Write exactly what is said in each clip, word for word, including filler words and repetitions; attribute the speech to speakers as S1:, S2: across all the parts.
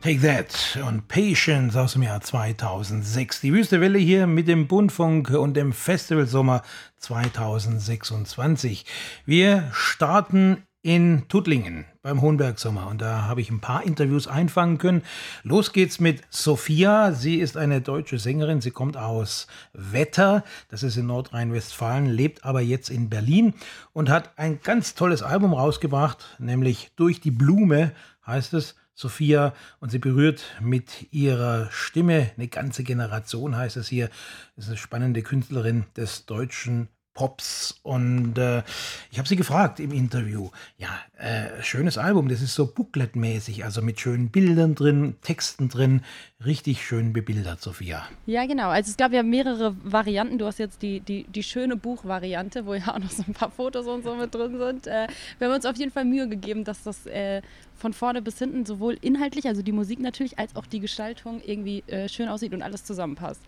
S1: Take That und Patience aus dem Jahr zweitausendsechs. Die Wüste Welle hier mit dem Bundfunk und dem Festivalsommer zweitausendsechsundzwanzig. Wir starten in Tuttlingen beim Hohenberg-Sommer und da habe ich ein paar Interviews einfangen können. Los geht's mit Sophia. Sie ist eine deutsche Sängerin. Sie kommt aus Wetter, das ist in Nordrhein-Westfalen, lebt aber jetzt in Berlin und hat ein ganz tolles Album rausgebracht, nämlich Durch die Blume heißt es. Sophia, und sie berührt mit ihrer Stimme eine ganze Generation, heißt es hier. Das ist eine spannende Künstlerin des deutschen Pops und äh, ich habe sie gefragt im Interview, ja, äh, schönes Album, das ist so Booklet-mäßig, also mit schönen Bildern drin, Texten drin, richtig schön bebildert, Sophia.
S2: Ja, genau, also es gab ja mehrere Varianten, du hast jetzt die, die, die schöne Buchvariante, wo ja auch noch so ein paar Fotos und so mit drin sind. Äh, wir haben uns auf jeden Fall Mühe gegeben, dass das äh, von vorne bis hinten sowohl inhaltlich, also die Musik natürlich, als auch die Gestaltung irgendwie äh, schön aussieht und alles zusammenpasst.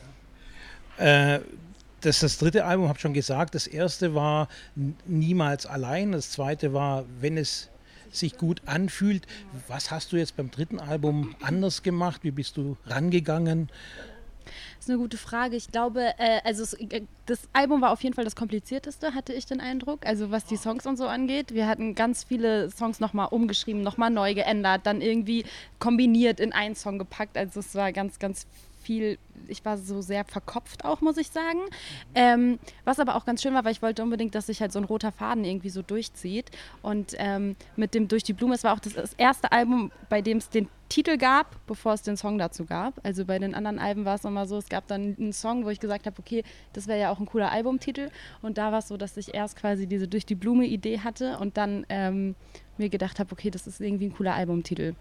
S1: Äh, Das ist das dritte Album, habe ich schon gesagt. Das erste war Niemals allein. Das zweite war Wenn es sich gut anfühlt. Was hast du jetzt beim dritten Album anders gemacht? Wie bist du rangegangen?
S2: Das ist eine gute Frage. Ich glaube, äh, also es, äh, das Album war auf jeden Fall das komplizierteste, hatte ich den Eindruck. Also was die Songs und so angeht. Wir hatten ganz viele Songs nochmal umgeschrieben, nochmal neu geändert, dann irgendwie kombiniert in einen Song gepackt. Also es war ganz, ganz viel, ich war so sehr verkopft auch, muss ich sagen. Ähm, was aber auch ganz schön war, weil ich wollte unbedingt, dass sich halt so ein roter Faden irgendwie so durchzieht. Und ähm, mit dem Durch die Blume, es war auch das, das erste Album, bei dem es den Titel gab, bevor es den Song dazu gab. Also bei den anderen Alben war es immer so, es gab dann einen Song, wo ich gesagt habe, okay, das wäre ja auch ein cooler Albumtitel. Und da war es so, dass ich erst quasi diese Durch die Blume-Idee hatte und dann ähm, mir gedacht habe, okay, das ist irgendwie ein cooler Albumtitel.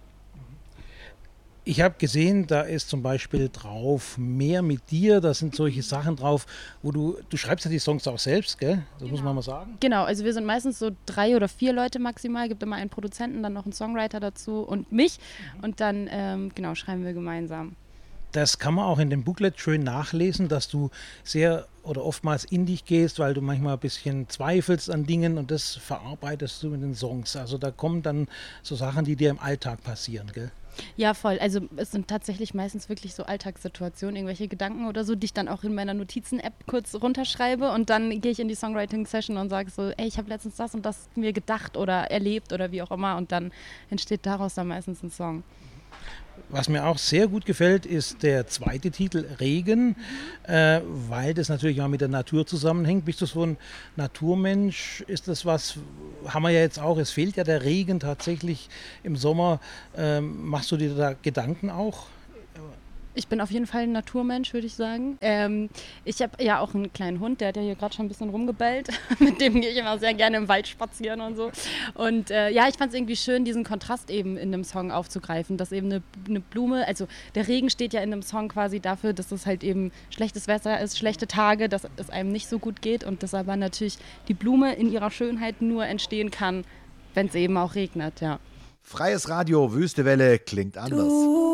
S1: Ich habe gesehen, da ist zum Beispiel drauf Mehr mit dir, da sind solche Sachen drauf, wo du, du schreibst ja die Songs auch selbst, gell? Das genau. Muss man mal sagen.
S2: Genau, also wir sind meistens so drei oder vier Leute maximal, gibt immer einen Produzenten, dann noch einen Songwriter dazu und mich mhm. und dann, ähm, genau, schreiben wir gemeinsam.
S1: Das kann man auch in dem Booklet schön nachlesen, dass du sehr oder oftmals in dich gehst, weil du manchmal ein bisschen zweifelst an Dingen und das verarbeitest du in den Songs. Also da kommen dann so Sachen, die dir im Alltag passieren, gell?
S2: Ja, voll. Also es sind tatsächlich meistens wirklich so Alltagssituationen, irgendwelche Gedanken oder so, die ich dann auch in meiner Notizen-App kurz runterschreibe und dann gehe ich in die Songwriting-Session und sage so, ey, ich habe letztens das und das mir gedacht oder erlebt oder wie auch immer und dann entsteht daraus dann meistens ein Song.
S1: Was mir auch sehr gut gefällt, ist der zweite Titel Regen, mhm. äh, weil das natürlich auch mit der Natur zusammenhängt. Bist du so ein Naturmensch? Ist das was, haben wir ja jetzt auch, es fehlt ja der Regen tatsächlich im Sommer. Ähm, machst du dir da Gedanken auch?
S2: Ich bin auf jeden Fall ein Naturmensch, würde ich sagen. Ähm, ich habe ja auch einen kleinen Hund, der hat ja hier gerade schon ein bisschen rumgebellt. Mit dem gehe ich immer sehr gerne im Wald spazieren und so. Und äh, ja, ich fand es irgendwie schön, diesen Kontrast eben in dem Song aufzugreifen, dass eben eine, eine Blume, also der Regen steht ja in dem Song quasi dafür, dass es halt eben schlechtes Wetter ist, schlechte Tage, dass es einem nicht so gut geht und dass aber natürlich die Blume in ihrer Schönheit nur entstehen kann, wenn es eben auch regnet, ja.
S3: Freies Radio, Wüste Welle, klingt anders. Du